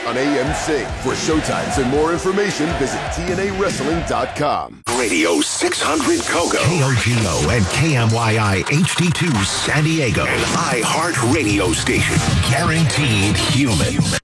on AMC. For showtimes and more information, visit TNAWrestling.com. Radio 600 Kogo. KOGO and KMYI HD2 San Diego. An iHeart radio station. Guaranteed human.